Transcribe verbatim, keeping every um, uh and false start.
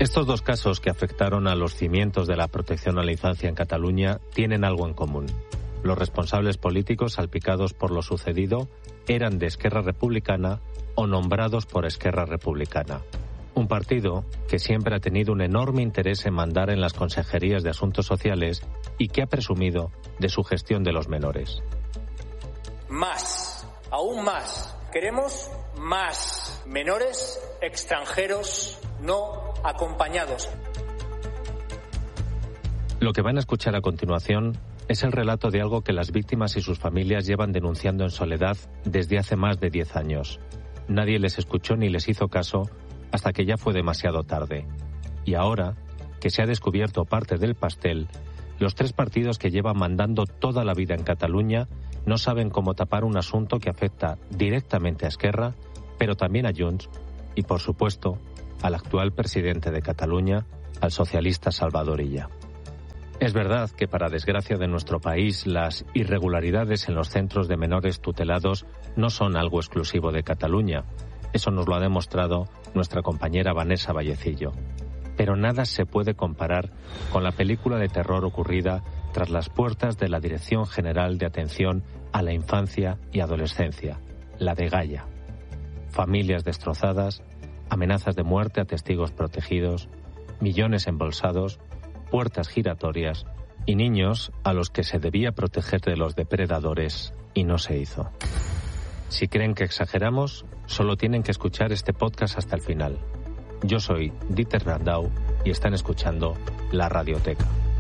Estos dos casos que afectaron a los cimientos de la protección a la infancia en Cataluña tienen algo en común. Los responsables políticos salpicados por lo sucedido eran de Esquerra Republicana o nombrados por Esquerra Republicana. Un partido que siempre ha tenido un enorme interés en mandar en las consejerías de Asuntos Sociales y que ha presumido de su gestión de los menores. Más, aún más. Queremos más menores extranjeros no acompañados. Lo que van a escuchar a continuación es el relato de algo que las víctimas y sus familias llevan denunciando en soledad desde hace más de diez años. Nadie les escuchó ni les hizo caso hasta que ya fue demasiado tarde. Y ahora, que se ha descubierto parte del pastel, los tres partidos que llevan mandando toda la vida en Cataluña no saben cómo tapar un asunto que afecta directamente a Esquerra, pero también a Junts y, por supuesto, al actual presidente de Cataluña, al socialista Salvador Illa. Es verdad que, para desgracia de nuestro país, las irregularidades en los centros de menores tutelados no son algo exclusivo de Cataluña. Eso nos lo ha demostrado nuestra compañera Vanessa Vallecillo. Pero nada se puede comparar con la película de terror ocurrida tras las puertas de la Dirección General de Atención a la Infancia y Adolescencia, la de Gaia. Familias destrozadas, amenazas de muerte a testigos protegidos, millones embolsados, puertas giratorias y niños a los que se debía proteger de los depredadores y no se hizo. Si creen que exageramos, solo tienen que escuchar este podcast hasta el final. Yo soy Dieter Brandau y están escuchando La Radioteca.